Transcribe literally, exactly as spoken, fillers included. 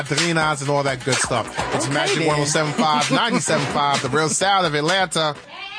madrinas and all that good stuff. It's Okay, Magic then. one oh seven point five, ninety-seven point five, the real sound of Atlanta.